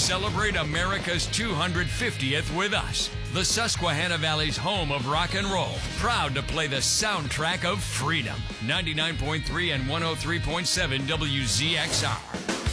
celebrate America's 250th with us. The Susquehanna Valley's home of rock and roll. Proud to play the soundtrack of freedom. 99.3 and 103.7 WZXR.